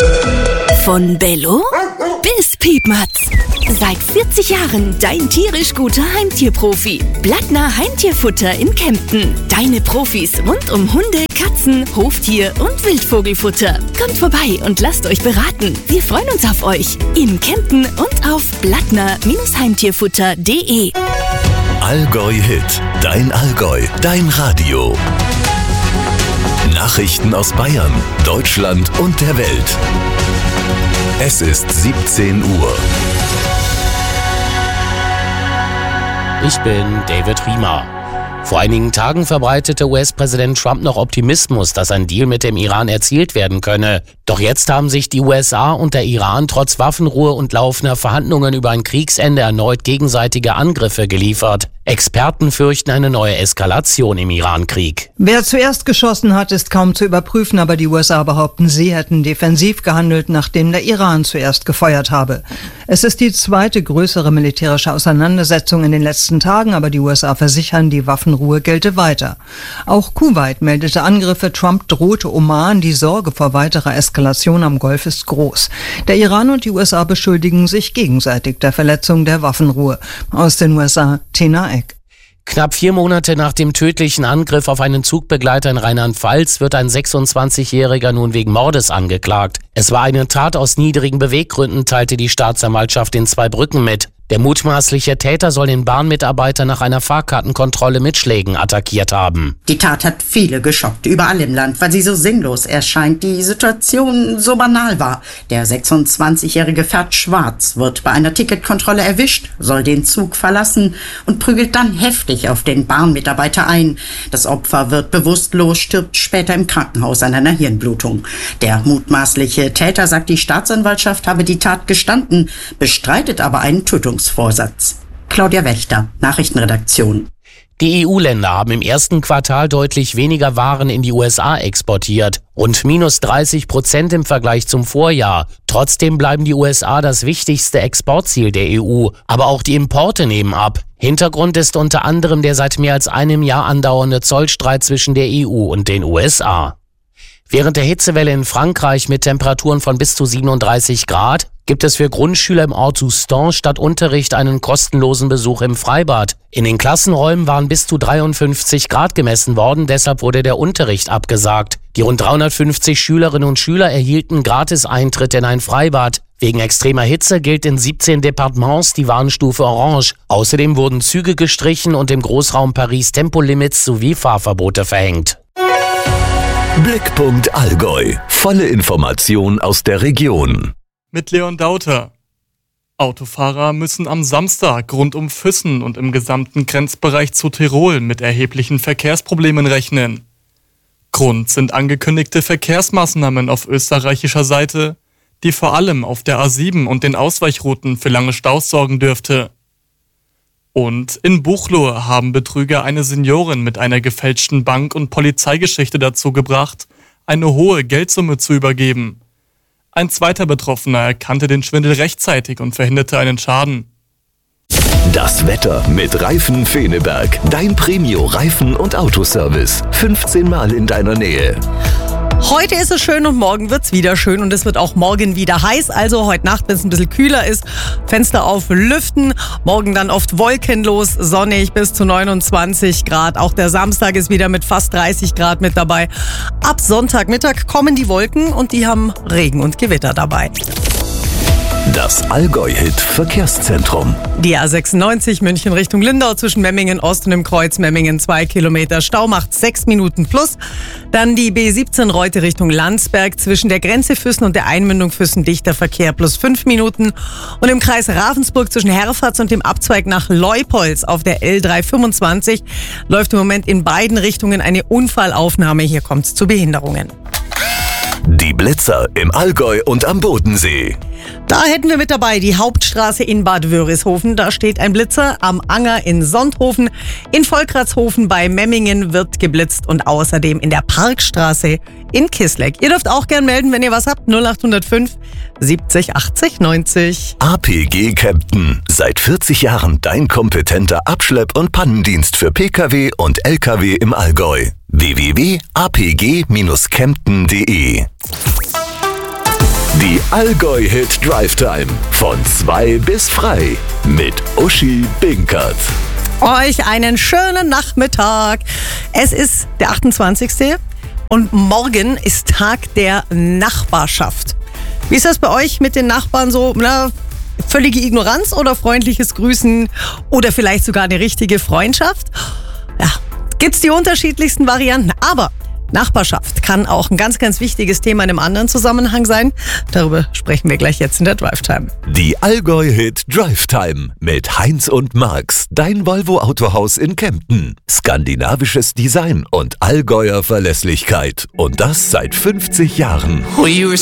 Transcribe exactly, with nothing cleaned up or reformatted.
Von Bello bis Piepmatz. Seit vierzig Jahren dein tierisch guter Heimtierprofi. Blattner Heimtierfutter in Kempten. Deine Profis rund um Hunde, Katzen, Hoftier und Wildvogelfutter. Kommt vorbei und lasst euch beraten. Wir freuen uns auf euch in Kempten und auf blattner Heimtierfutter punkt de. Allgäu Hit. Dein Allgäu. Dein Radio. Nachrichten aus Bayern, Deutschland und der Welt. Es ist siebzehn Uhr. Ich bin David Riemer. Vor einigen Tagen verbreitete U S-Präsident Trump noch Optimismus, dass ein Deal mit dem Iran erzielt werden könne. Doch jetzt haben sich die U S A und der Iran trotz Waffenruhe und laufender Verhandlungen über ein Kriegsende erneut gegenseitige Angriffe geliefert. Experten fürchten eine neue Eskalation im Iran-Krieg. Wer zuerst geschossen hat, ist kaum zu überprüfen, aber die U S A behaupten, sie hätten defensiv gehandelt, nachdem der Iran zuerst gefeuert habe. Es ist die zweite größere militärische Auseinandersetzung in den letzten Tagen, aber die U S A versichern, die Waffenruhe gelte weiter. Auch Kuwait meldete Angriffe, Trump drohte Oman, die Sorge vor weiterer Eskalation am Golf ist groß. Der Iran und die U S A beschuldigen sich gegenseitig der Verletzung der Waffenruhe. Aus den U S A, Tina Eck. Knapp vier Monate nach dem tödlichen Angriff auf einen Zugbegleiter in Rheinland-Pfalz wird ein sechsundzwanzigjähriger nun wegen Mordes angeklagt. Es war eine Tat aus niedrigen Beweggründen, teilte die Staatsanwaltschaft in Zweibrücken mit. Der mutmaßliche Täter soll den Bahnmitarbeiter nach einer Fahrkartenkontrolle mit Schlägen attackiert haben. Die Tat hat viele geschockt, überall im Land, weil sie so sinnlos erscheint, die Situation so banal war. Der sechsundzwanzigjährige fährt schwarz, wird bei einer Ticketkontrolle erwischt, soll den Zug verlassen und prügelt dann heftig auf den Bahnmitarbeiter ein. Das Opfer wird bewusstlos, stirbt später im Krankenhaus an einer Hirnblutung. Der mutmaßliche Täter, sagt die Staatsanwaltschaft, habe die Tat gestanden, bestreitet aber einen Tötungsvorsatz. Claudia Wächter, Nachrichtenredaktion. Die E U-Länder haben im ersten Quartal deutlich weniger Waren in die U S A exportiert. Rund minus dreißig Prozent im Vergleich zum Vorjahr. Trotzdem bleiben die U S A das wichtigste Exportziel der E U. Aber auch die Importe nehmen ab. Hintergrund ist unter anderem der seit mehr als einem Jahr andauernde Zollstreit zwischen der E U und den U S A. Während der Hitzewelle in Frankreich mit Temperaturen von bis zu siebenunddreißig Grad gibt es für Grundschüler im Ort Soustons statt Unterricht einen kostenlosen Besuch im Freibad. In den Klassenräumen waren bis zu dreiundfünfzig Grad gemessen worden, deshalb wurde der Unterricht abgesagt. Die rund dreihundertfünfzig Schülerinnen und Schüler erhielten Gratis-Eintritt in ein Freibad. Wegen extremer Hitze gilt in siebzehn Departements die Warnstufe Orange. Außerdem wurden Züge gestrichen und im Großraum Paris Tempolimits sowie Fahrverbote verhängt. Blickpunkt Allgäu. Volle Information aus der Region. Mit Leon Dauter. Autofahrer müssen am Samstag rund um Füssen und im gesamten Grenzbereich zu Tirol mit erheblichen Verkehrsproblemen rechnen. Grund sind angekündigte Verkehrsmaßnahmen auf österreichischer Seite, die vor allem auf der A sieben und den Ausweichrouten für lange Staus sorgen dürfte. Und in Buchloe haben Betrüger eine Seniorin mit einer gefälschten Bank- und Polizeigeschichte dazu gebracht, eine hohe Geldsumme zu übergeben. Ein zweiter Betroffener erkannte den Schwindel rechtzeitig und verhinderte einen Schaden. Das Wetter mit Reifen Feneberg. Dein Premio-Reifen- und Autoservice. fünfzehn Mal in deiner Nähe. Heute ist es schön und morgen wird es wieder schön und es wird auch morgen wieder heiß. Also heute Nacht, wenn es ein bisschen kühler ist, Fenster auf, lüften. Morgen dann oft wolkenlos, sonnig bis zu neunundzwanzig Grad. Auch der Samstag ist wieder mit fast dreißig Grad mit dabei. Ab Sonntagmittag kommen die Wolken und die haben Regen und Gewitter dabei. Das Allgäu-Hit Verkehrszentrum. Die A sechsundneunzig München Richtung Lindau zwischen Memmingen Ost und im Kreuz Memmingen zwei Kilometer Stau macht sechs Minuten plus. Dann die B siebzehn Reute Richtung Landsberg zwischen der Grenze Füssen und der Einmündung Füssen dichter Verkehr plus fünf Minuten. Und im Kreis Ravensburg zwischen Herfatz und dem Abzweig nach Leupolz auf der L dreihundertfünfundzwanzig läuft im Moment in beiden Richtungen eine Unfallaufnahme. Hier kommt es zu Behinderungen. Die Blitzer im Allgäu und am Bodensee. Da hätten wir mit dabei die Hauptstraße in Bad Wörishofen. Da steht ein Blitzer am Anger in Sonthofen. In Volkratshofen bei Memmingen wird geblitzt und außerdem in der Parkstraße in Kisleck. Ihr dürft auch gern melden, wenn ihr was habt. null acht null fünf siebzig achtzig neunzig. A P G Kempten. Seit vierzig Jahren dein kompetenter Abschlepp- und Pannendienst für Pkw und Lkw im Allgäu. w w w punkt a p g Bindestrich kempten punkt de Allgäu-Hit Drive Time. Von zwei bis frei. Mit Uschi Binkert. Euch einen schönen Nachmittag. Es ist der achtundzwanzigste und morgen ist Tag der Nachbarschaft. Wie ist das bei euch mit den Nachbarn so? Na, völlige Ignoranz oder freundliches Grüßen oder vielleicht sogar eine richtige Freundschaft? Ja, gibt's die unterschiedlichsten Varianten. Aber Nachbarschaft kann auch ein ganz, ganz wichtiges Thema in einem anderen Zusammenhang sein. Darüber sprechen wir gleich jetzt in der Drive Time. Die Allgäu-Hit Drive Time mit Heinz und Marx, dein Volvo Autohaus in Kempten. Skandinavisches Design und Allgäuer Verlässlichkeit. Und das seit fünfzig Jahren. We were